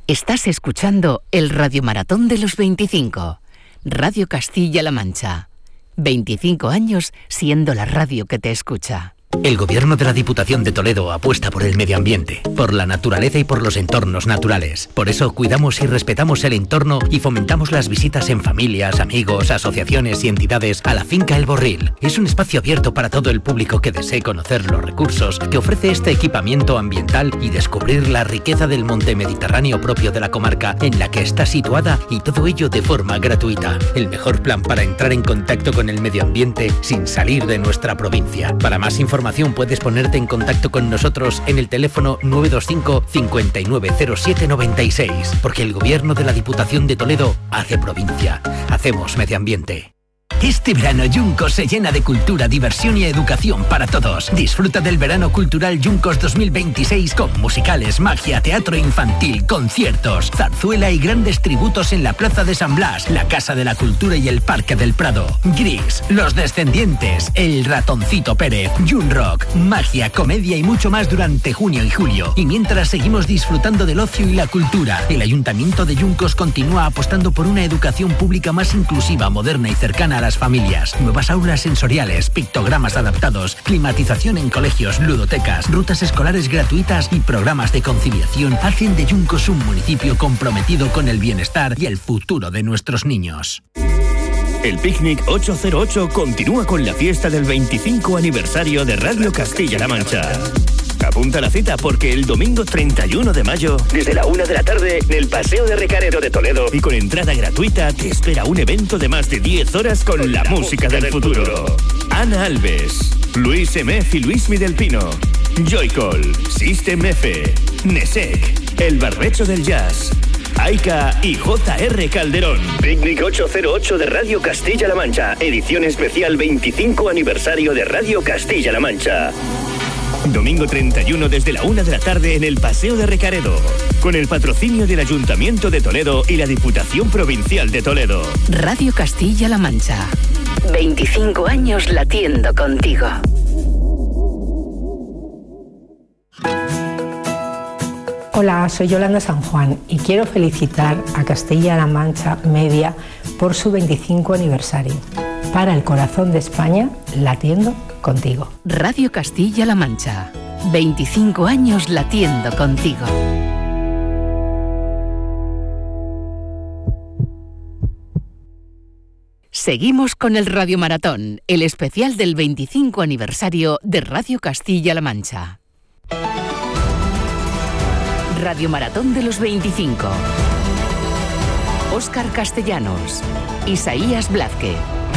Estás escuchando el Radiomaratón de los 25. Radio Castilla-La Mancha. 25 años siendo la radio que te escucha. El Gobierno de la Diputación de Toledo apuesta por el medio ambiente, por la naturaleza y por los entornos naturales. Por eso cuidamos y respetamos el entorno y fomentamos las visitas en familias, amigos, asociaciones y entidades a la finca El Borril. Es un espacio abierto para todo el público que desee conocer los recursos que ofrece este equipamiento ambiental y descubrir la riqueza del monte mediterráneo propio de la comarca en la que está situada, y todo ello de forma gratuita. El mejor plan para entrar en contacto con el medio ambiente sin salir de nuestra provincia. Para más información puedes ponerte en contacto con nosotros en el teléfono 925 590796, porque el Gobierno de la Diputación de Toledo hace provincia. Hacemos medio ambiente. Este verano Yuncos se llena de cultura, diversión y educación para todos. Disfruta del verano cultural Yuncos 2026 con musicales, magia, teatro infantil, conciertos, zarzuela y grandes tributos en la Plaza de San Blas, la Casa de la Cultura y el Parque del Prado. Gris, Los Descendientes, El Ratoncito Pérez, Jun Rock, magia, comedia y mucho más durante junio y julio. Y mientras seguimos disfrutando del ocio y la cultura, el Ayuntamiento de Yuncos continúa apostando por una educación pública más inclusiva, moderna y cercana a las familias. Nuevas aulas sensoriales, pictogramas adaptados, climatización en colegios, ludotecas, rutas escolares gratuitas y programas de conciliación hacen de Yuncos un municipio comprometido con el bienestar y el futuro de nuestros niños. El Picnic 808 continúa con la fiesta del 25 aniversario de Radio Castilla-La Mancha. Apunta la cita porque el domingo 31 de mayo, desde la 1 de la tarde, en el Paseo de Recaredo de Toledo y con entrada gratuita, te espera un evento de más de 10 horas con la música del futuro. Ana Alves, Luis Emef y Luismi del Pino, Joycol, System F, Nesek, El Barbecho del Jazz, Aika y J.R. Calderón. Picnic 808 de Radio Castilla-La Mancha, edición especial 25 aniversario de Radio Castilla-La Mancha. Domingo 31 desde la 1 de la tarde en el Paseo de Recaredo, con el patrocinio del Ayuntamiento de Toledo y la Diputación Provincial de Toledo. Radio Castilla-La Mancha. 25 años latiendo contigo. Hola, soy Yolanda San Juan y quiero felicitar a Castilla-La Mancha Media por su 25 aniversario. Para el corazón de España, latiendo contigo. Radio Castilla-La Mancha. 25 años latiendo contigo. Seguimos con el Radiomaratón, el especial del 25 aniversario de Radio Castilla-La Mancha. Radiomaratón de los 25. Óscar Castellanos, Isaías Blázquez.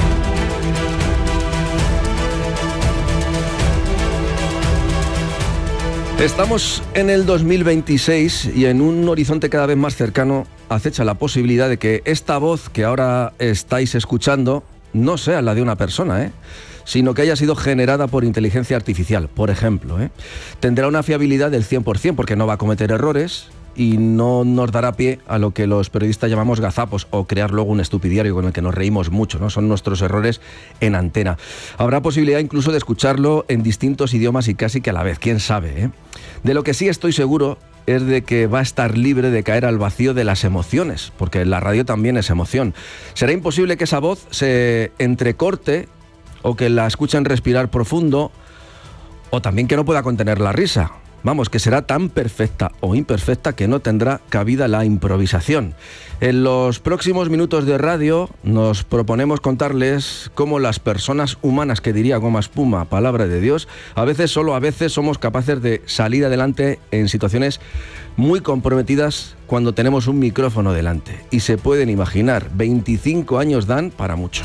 Estamos en el 2026 y en un horizonte cada vez más cercano acecha la posibilidad de que esta voz que ahora estáis escuchando no sea la de una persona, sino que haya sido generada por inteligencia artificial, por ejemplo. Tendrá una fiabilidad del 100% porque no va a cometer errores y no nos dará pie a lo que los periodistas llamamos gazapos o crear luego un estupidiario con el que nos reímos mucho, ¿no? Son nuestros errores en antena. Habrá posibilidad incluso de escucharlo en distintos idiomas y casi que a la vez, quién sabe, De lo que sí estoy seguro es de que va a estar libre de caer al vacío de las emociones, porque la radio también es emoción. Será imposible que esa voz se entrecorte o que la escuchen respirar profundo o también que no pueda contener la risa. Vamos, que será tan perfecta o imperfecta que no tendrá cabida la improvisación. En los próximos minutos de radio nos proponemos contarles cómo las personas humanas, que diría Goma Espuma, palabra de Dios, a veces, solo a veces, somos capaces de salir adelante en situaciones muy comprometidas cuando tenemos un micrófono delante. Y se pueden imaginar, 25 años dan para mucho.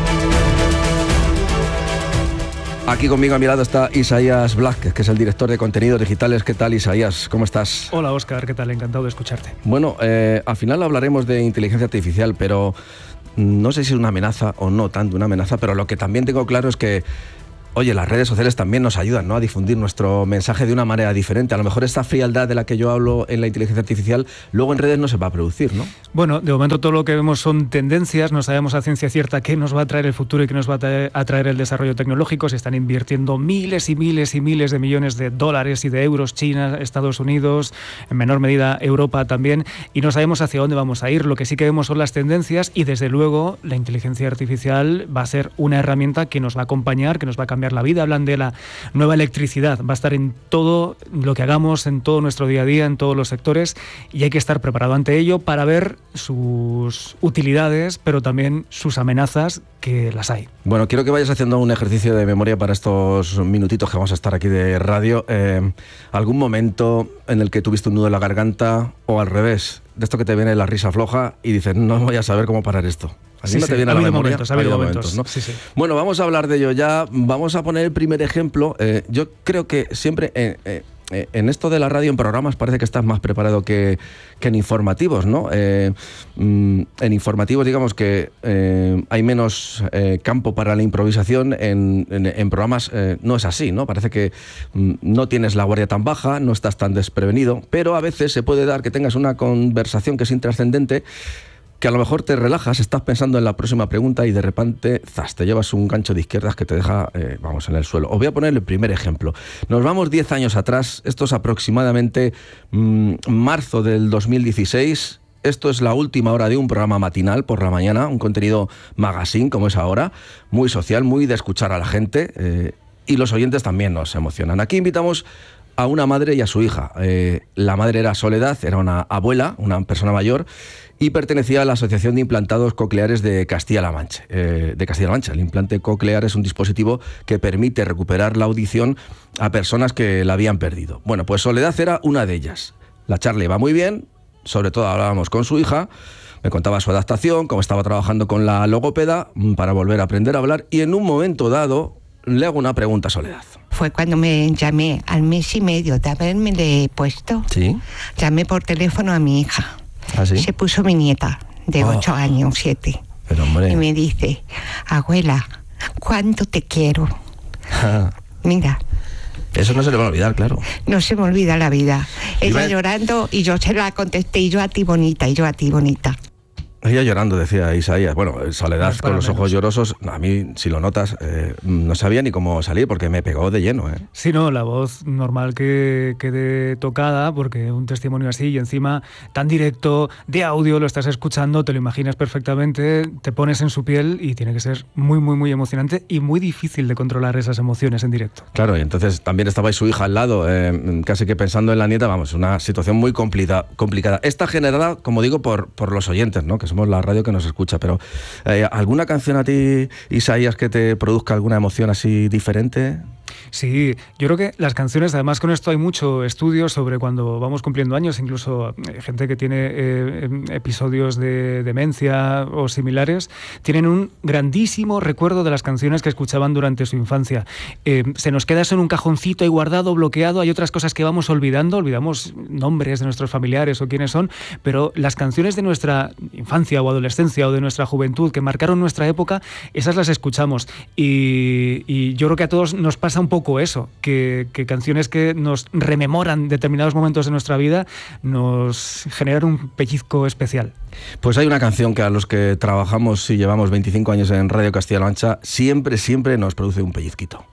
Aquí conmigo a mi lado está Isaías Blázquez, que es el director de contenidos digitales. ¿Qué tal, Isaías? ¿Cómo estás? Hola, Óscar. ¿Qué tal? Encantado de escucharte. Bueno, al final hablaremos de inteligencia artificial, pero no sé si es una amenaza o no tanto una amenaza, pero lo que también tengo claro es que oye, las redes sociales también nos ayudan, ¿no?, a difundir nuestro mensaje de una manera diferente. A lo mejor esta frialdad de la que yo hablo en la inteligencia artificial, luego en redes no se va a producir, ¿no? Bueno, de momento todo lo que vemos son tendencias, no sabemos a ciencia cierta qué nos va a traer el futuro y qué nos va a traer el desarrollo tecnológico. Se están invirtiendo miles y miles y miles de millones de dólares y de euros, China, Estados Unidos, en menor medida Europa también, y no sabemos hacia dónde vamos a ir. Lo que sí que vemos son las tendencias y desde luego la inteligencia artificial va a ser una herramienta que nos va a acompañar, que nos va a cambiar la vida. Hablan de la nueva electricidad, va a estar en todo lo que hagamos, en todo nuestro día a día, en todos los sectores, y hay que estar preparado ante ello para ver sus utilidades, pero también sus amenazas, que las hay. Bueno, quiero que vayas haciendo un ejercicio de memoria para estos minutitos que vamos a estar aquí de radio. ¿Algún momento en el que tuviste un nudo en la garganta o al revés, de esto que te viene la risa floja y dices, no voy a saber cómo parar esto? Sí, no te viene ha a la habido memoria. momentos, ha habido momentos, ¿no? Sí. Bueno, vamos a hablar de ello ya. Vamos a poner el primer ejemplo. Yo creo que siempre en esto de la radio, en programas, parece que estás más preparado que en informativos, ¿no? En informativos, digamos que hay menos campo para la improvisación. En programas no es así, ¿no? Parece que no tienes la guardia tan baja, no estás tan desprevenido, pero a veces se puede dar que tengas una conversación que es intrascendente, que a lo mejor te relajas, estás pensando en la próxima pregunta y de repente, ¡zas!, te llevas un gancho de izquierdas que te deja, en el suelo. Os voy a poner el primer ejemplo. Nos vamos 10 años atrás, esto es aproximadamente marzo del 2016. Esto es la última hora de un programa matinal por la mañana, un contenido magazine como es ahora, muy social, muy de escuchar a la gente, y los oyentes también nos emocionan. Aquí invitamos a una madre y a su hija. La madre era Soledad, era una abuela, una persona mayor, y pertenecía a la Asociación de Implantados Cocleares de Castilla-La Mancha. El implante coclear es un dispositivo que permite recuperar la audición a personas que la habían perdido. Bueno, pues Soledad era una de ellas. La charla iba muy bien, sobre todo hablábamos con su hija, me contaba su adaptación, cómo estaba trabajando con la logopeda para volver a aprender a hablar, y en un momento dado le hago una pregunta a Soledad. Fue cuando me llamé al mes y medio de haberme puesto. Sí. Llamé por teléfono a mi hija. ¿Ah, sí? Se puso mi nieta de 8 años, 7. Pero, hombre. Y me dice, abuela, ¿cuánto te quiero? Mira. Eso no se le va a olvidar, claro. No se me olvida la vida. Ella llorando y yo se la contesté, y yo a ti bonita, y yo a ti bonita. Ella llorando, decía Isaías. Bueno, Soledad con los ojos llorosos, a mí, si lo notas, no sabía ni cómo salir porque me pegó de lleno. Sí, no, la voz normal que quede tocada, porque un testimonio así y encima tan directo, de audio, lo estás escuchando, te lo imaginas perfectamente, te pones en su piel y tiene que ser muy, muy, muy emocionante y muy difícil de controlar esas emociones en directo. Claro, y entonces también estaba ahí su hija al lado, casi que pensando en la nieta, vamos, una situación muy complicada. Esta generada, como digo, por los oyentes, ¿no?, que somos la radio que nos escucha, pero ¿alguna canción a ti, Isaías, que te produzca alguna emoción así diferente? Sí, yo creo que las canciones, además con esto hay mucho estudio sobre cuando vamos cumpliendo años, incluso gente que tiene episodios de demencia o similares, tienen un grandísimo recuerdo de las canciones que escuchaban durante su infancia. Se nos queda eso en un cajoncito ahí guardado, bloqueado, hay otras cosas que vamos olvidamos nombres de nuestros familiares o quiénes son, pero las canciones de nuestra infancia o adolescencia o de nuestra juventud que marcaron nuestra época, esas las escuchamos y yo creo que a todos nos pasa un poco eso, que canciones que nos rememoran determinados momentos de nuestra vida nos generan un pellizco especial. Pues hay una canción que a los que trabajamos y llevamos 25 años en Radio Castilla-La Mancha siempre nos produce un pellizquito.